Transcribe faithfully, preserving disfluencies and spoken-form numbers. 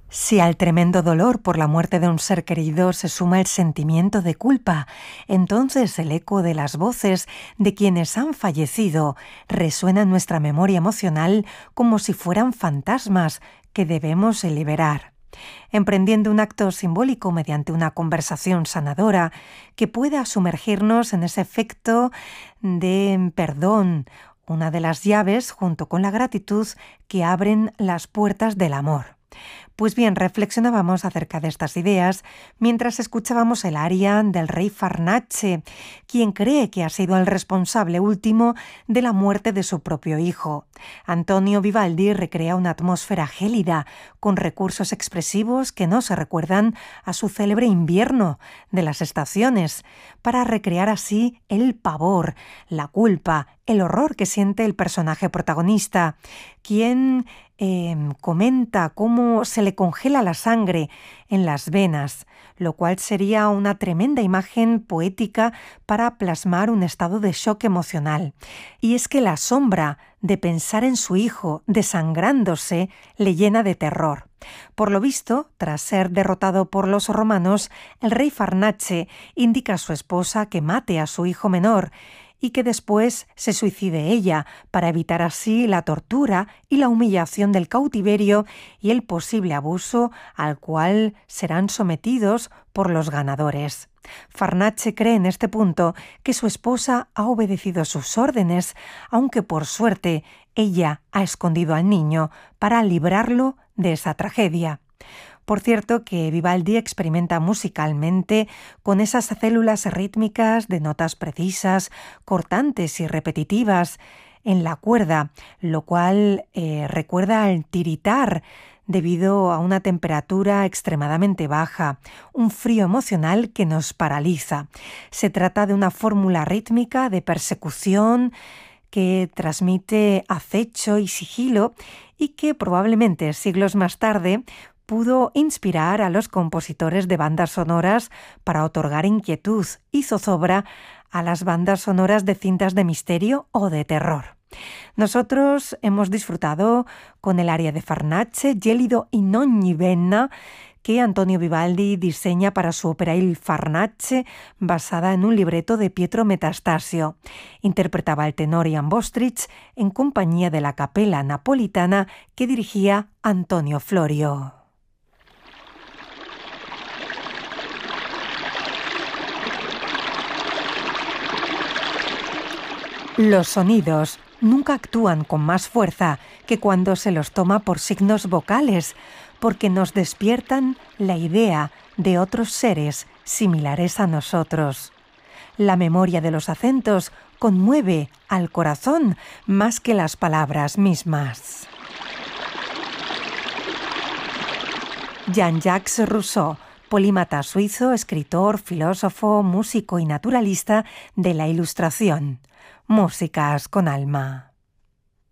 Si al tremendo dolor por la muerte de un ser querido se suma el sentimiento de culpa, entonces el eco de las voces de quienes han fallecido resuena en nuestra memoria emocional como si fueran fantasmas que debemos liberar, emprendiendo un acto simbólico mediante una conversación sanadora que pueda sumergirnos en ese efecto de perdón, una de las llaves junto con la gratitud que abren las puertas del amor. Pues bien, reflexionábamos acerca de estas ideas mientras escuchábamos el aria del rey Farnace, quien cree que ha sido el responsable último de la muerte de su propio hijo. Antonio Vivaldi recrea una atmósfera gélida, con recursos expresivos que no se recuerdan a su célebre invierno de las estaciones, para recrear así el pavor, la culpa, el horror que siente el personaje protagonista, quien eh, comenta cómo se le congela la sangre en las venas, lo cual sería una tremenda imagen poética para plasmar un estado de shock emocional. Y es que la sombra de pensar en su hijo desangrándose le llena de terror. Por lo visto, tras ser derrotado por los romanos, el rey Farnace indica a su esposa que mate a su hijo menor y que después se suicide ella, para evitar así la tortura y la humillación del cautiverio y el posible abuso al cual serán sometidos por los ganadores. Farnace cree en este punto que su esposa ha obedecido sus órdenes, aunque por suerte ella ha escondido al niño para librarlo de esa tragedia. Por cierto que Vivaldi experimenta musicalmente con esas células rítmicas de notas precisas, cortantes y repetitivas en la cuerda, lo cual eh, recuerda al tiritar debido a una temperatura extremadamente baja, un frío emocional que nos paraliza. Se trata de una fórmula rítmica de persecución que transmite acecho y sigilo y que probablemente siglos más tarde pudo inspirar a los compositores de bandas sonoras para otorgar inquietud y zozobra a las bandas sonoras de cintas de misterio o de terror. Nosotros hemos disfrutado con el aria de Farnace, Gelido in ogni vena, que Antonio Vivaldi diseña para su ópera Il Farnace, basada en un libreto de Pietro Metastasio. Interpretaba el tenor Jan Bostrich en compañía de la Capella Napolitana que dirigía Antonio Florio. Los sonidos nunca actúan con más fuerza que cuando se los toma por signos vocales, porque nos despiertan la idea de otros seres similares a nosotros. La memoria de los acentos conmueve al corazón más que las palabras mismas. Jean-Jacques Rousseau, polímata suizo, escritor, filósofo, músico y naturalista de la Ilustración. Músicas con alma.